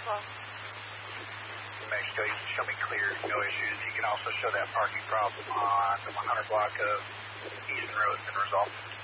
Well, Mexico, you can show me clear, no issues. You can also show that parking problem on the 100 block of Eastern Road has been resolved.